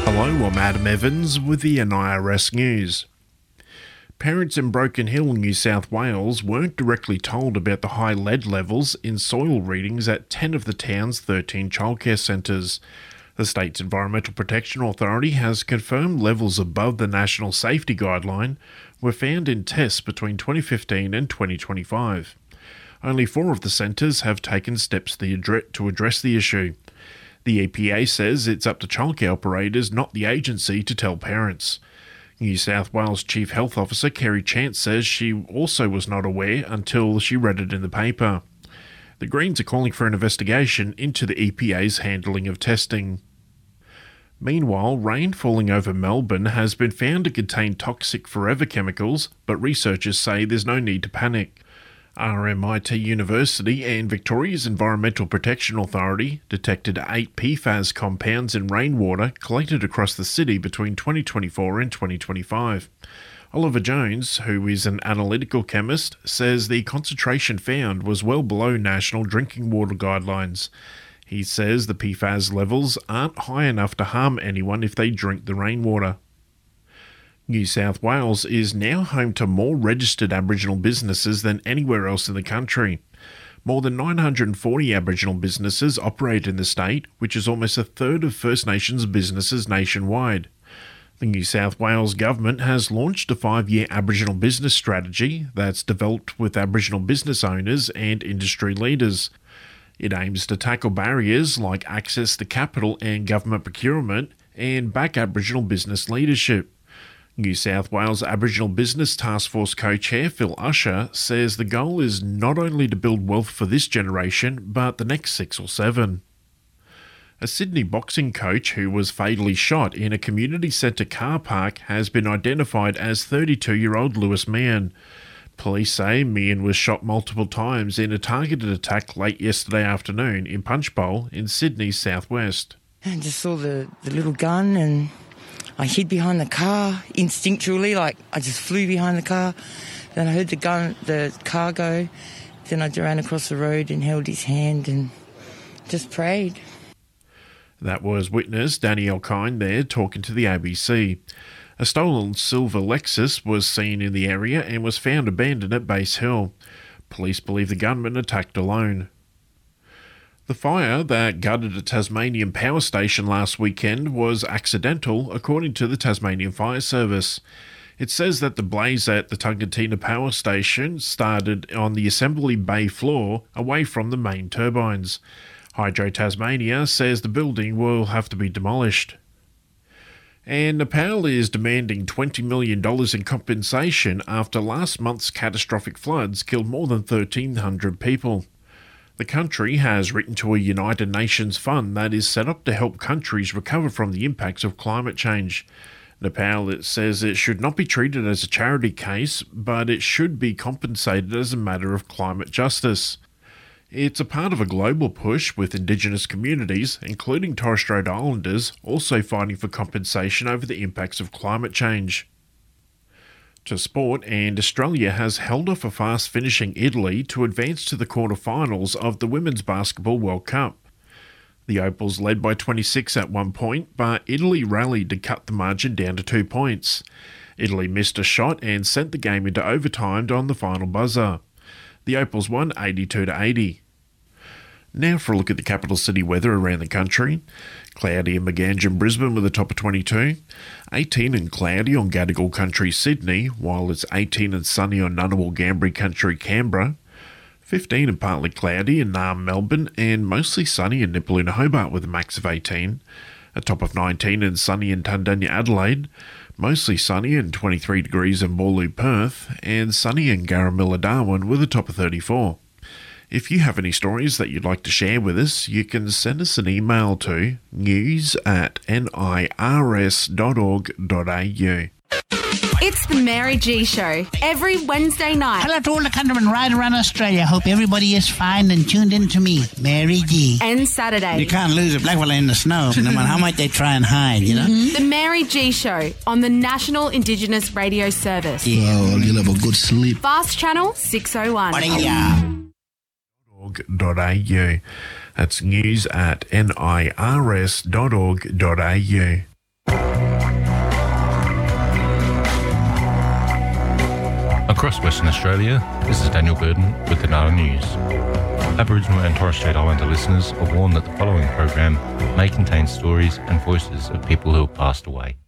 Hello, I'm Adam Evans with the NIRS News. Parents in Broken Hill, New South Wales weren't directly told about the high lead levels in soil readings at 10 of the town's 13 childcare centres. The state's Environmental Protection Authority has confirmed levels above the National Safety Guideline were found in tests between 2015 and 2025. Only 4 of the centres have taken steps to address the issue. The EPA says it's up to childcare operators, not the agency, to tell parents. New South Wales Chief Health Officer Kerry Chance says she also was not aware until she read it in the paper. The Greens are calling for an investigation into the EPA's handling of testing. Meanwhile, rain falling over Melbourne has been found to contain toxic forever chemicals, but researchers say there's no need to panic. RMIT University and Victoria's Environmental Protection Authority detected 8 PFAS compounds in rainwater collected across the city between 2024 and 2025. Oliver Jones, who is an analytical chemist, says the concentration found was well below national drinking water guidelines. He says the PFAS levels aren't high enough to harm anyone if they drink the rainwater. New South Wales is now home to more registered Aboriginal businesses than anywhere else in the country. More than 940 Aboriginal businesses operate in the state, which is almost a third of First Nations businesses nationwide. The New South Wales government has launched a 5-year Aboriginal business strategy that's developed with Aboriginal business owners and industry leaders. It aims to tackle barriers like access to capital and government procurement and back Aboriginal business leadership. New South Wales Aboriginal Business Task Force co-chair Phil Usher says the goal is not only to build wealth for this generation, but the next 6 or 7. A Sydney boxing coach who was fatally shot in a community centre car park has been identified as 32-year-old Lewis Meehan. Police say Meehan was shot multiple times in a targeted attack late yesterday afternoon in Punchbowl in Sydney's southwest. I just saw the little gun and I hid behind the car instinctually, like I just flew behind the car. Then I heard the car go. Then I ran across the road and held his hand and just prayed. That was witness Danny Elkine there talking to the ABC. A stolen silver Lexus was seen in the area and was found abandoned at Base Hill. Police believe the gunman attacked alone. The fire that gutted a Tasmanian power station last weekend was accidental, according to the Tasmanian Fire Service. It says that the blaze at the Tungatina power station started on the assembly bay floor away from the main turbines. Hydro Tasmania says the building will have to be demolished. And Nepal is demanding $20 million in compensation after last month's catastrophic floods killed more than 1,300 people. The country has written to a United Nations fund that is set up to help countries recover from the impacts of climate change. Nepal, it says, it should not be treated as a charity case, but it should be compensated as a matter of climate justice. It's a part of a global push with Indigenous communities, including Torres Strait Islanders, also fighting for compensation over the impacts of climate change. To sport, and Australia has held off a fast-finishing Italy to advance to the quarter-finals of the Women's Basketball World Cup. The Opals led by 26 at one point, but Italy rallied to cut the margin down to 2 points. Italy missed a shot and sent the game into overtime on the final buzzer. The Opals won 82-80. Now for a look at the capital city weather around the country. Cloudy in Maganjan, Brisbane with a top of 22. 18 and cloudy on Gadigal Country, Sydney, while it's 18 and sunny on Ngunnawal Ngambri Country, Canberra. 15 and partly cloudy in Naarm, Melbourne, and mostly sunny in Nipaluna, Hobart with a max of 18. A top of 19 and sunny in Tundanya, Adelaide. Mostly sunny and 23 degrees in Boorloo, Perth, and sunny in Garamilla, Darwin with a top of 34. If you have any stories that you'd like to share with us, you can send us an email to news@nirs.org.au. It's the Mary G Show, every Wednesday night. Hello to all the countrymen right around Australia. Hope everybody is fine and tuned in to me, Mary G. And Saturday. You can't lose a black fella in the snow, no matter how much they try and hide, you know? The Mary G Show on the National Indigenous Radio Service. Yeah. Oh, you'll have a good sleep. Fast Channel 601. .org.au. That's news@nirs.org.au. Across Western Australia, this is Daniel Burden with the NADA News. Aboriginal and Torres Strait Islander listeners are warned that the following program may contain stories and voices of people who have passed away.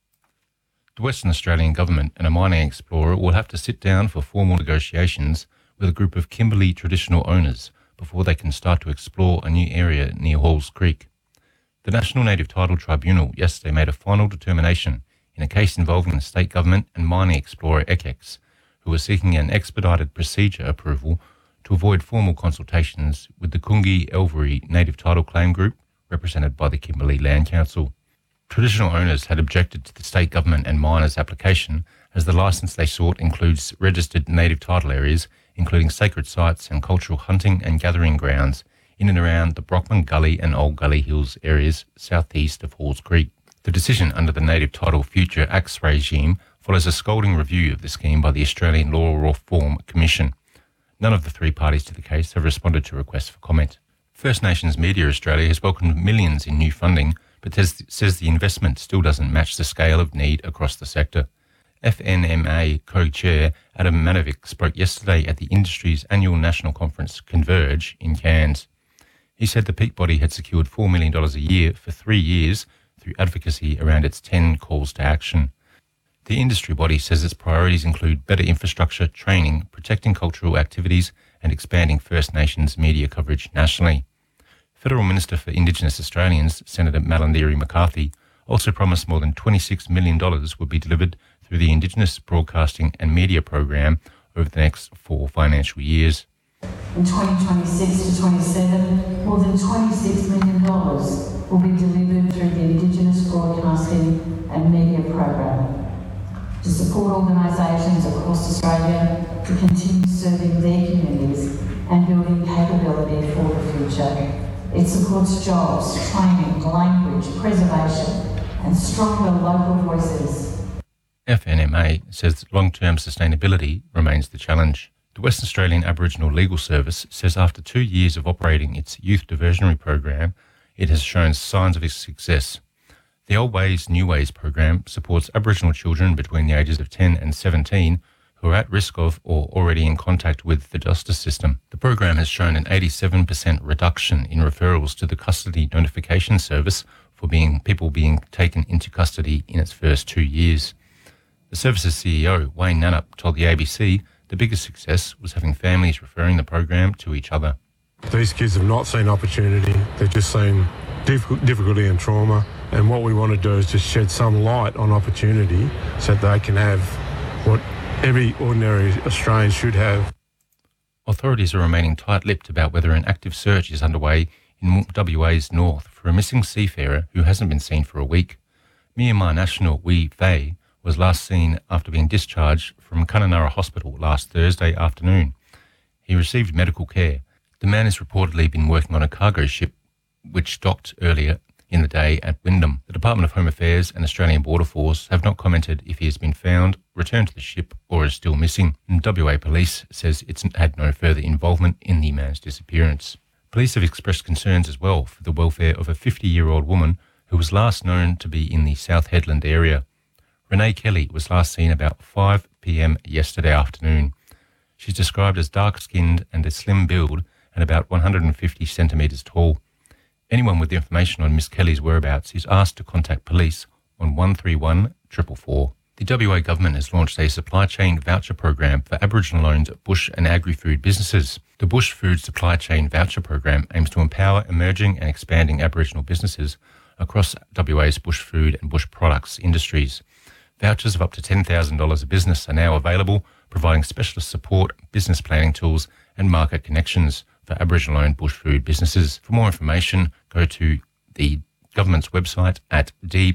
The Western Australian Government and a mining explorer will have to sit down for formal negotiations with a group of Kimberley traditional owners before they can start to explore a new area near Halls Creek. The National Native Title Tribunal yesterday made a final determination in a case involving the state government and mining explorer ECEX, who were seeking an expedited procedure approval to avoid formal consultations with the Kungi Elvery Native Title Claim Group, represented by the Kimberley Land Council. Traditional owners had objected to the state government and miners' application, as the licence they sought includes registered native title areas, including sacred sites and cultural hunting and gathering grounds in and around the Brockman Gully and Old Gully Hills areas southeast of Halls Creek. The decision under the Native Title Future Acts regime follows a scolding review of the scheme by the Australian Law Reform Commission. None of the three parties to the case have responded to requests for comment. First Nations Media Australia has welcomed millions in new funding, but says the investment still doesn't match the scale of need across the sector. FNMA co-chair Adam Manovic spoke yesterday at the industry's annual national conference Converge in Cairns. He said the peak body had secured $4 million a year for 3 years through advocacy around its 10 calls to action. The industry body says its priorities include better infrastructure, training, protecting cultural activities and expanding First Nations media coverage nationally. Federal Minister for Indigenous Australians, Senator Malarndirri McCarthy, also promised more than $26 million would be delivered through the Indigenous Broadcasting and Media Program over the next 4 financial years. In 2026 to 27, more than $26 million will be delivered through the Indigenous Broadcasting and Media Program to support organisations across Australia to continue serving their communities and building capability for the future. It supports jobs, training, language, preservation and stronger local voices. FNMA says that long-term sustainability remains the challenge. The Western Australian Aboriginal Legal Service says after 2 years of operating its youth diversionary program, it has shown signs of its success. The Old Ways, New Ways program supports Aboriginal children between the ages of 10 and 17 who are at risk of or already in contact with the justice system. The program has shown an 87% reduction in referrals to the Custody Notification Service for people being taken into custody in its first 2 years. The service's CEO, Wayne Nannup, told the ABC the biggest success was having families referring the program to each other. These kids have not seen opportunity, they've just seen difficulty and trauma, and what we want to do is just shed some light on opportunity so that they can have what every ordinary Australian should have. Authorities are remaining tight-lipped about whether an active search is underway in WA's north for a missing seafarer who hasn't been seen for a week. Myanmar national Wee Fei was last seen after being discharged from Kununurra Hospital last Thursday afternoon. He received medical care. The man has reportedly been working on a cargo ship which docked earlier in the day at Wyndham. The Department of Home Affairs and Australian Border Force have not commented if he has been found, returned to the ship or is still missing. And WA Police says it's had no further involvement in the man's disappearance. Police have expressed concerns as well for the welfare of a 50-year-old woman who was last known to be in the South Headland area. Renee Kelly was last seen about 5 p.m. yesterday afternoon. She's described as dark-skinned and a slim build and about 150 centimetres tall. Anyone with information on Miss Kelly's whereabouts is asked to contact police on 131 444. The WA government has launched a supply chain voucher program for Aboriginal-owned bush and agri-food businesses. The Bush Food Supply Chain Voucher Program aims to empower emerging and expanding Aboriginal businesses across WA's bush food and bush products industries. Vouchers of up to $10,000 a business are now available, providing specialist support, business planning tools and market connections for Aboriginal-owned bush food businesses. For more information, go to the government's website at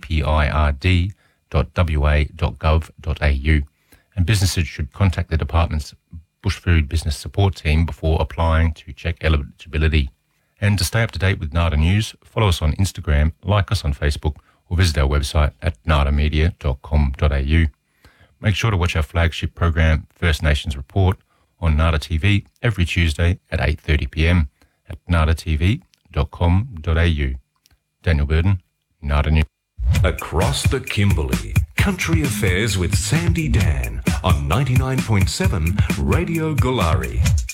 dpird.wa.gov.au, and businesses should contact the department's bush food business support team before applying to check eligibility. And to stay up to date with NADA News, follow us on Instagram, like us on Facebook, or visit our website at nadamedia.com.au. Make sure to watch our flagship program, First Nations Report, on NADA TV every Tuesday at 8:30 p.m. at nadatv.com.au. Daniel Burden, NADA News. Across the Kimberley, Country Affairs with Sandy Dan on 99.7 Radio Gulari.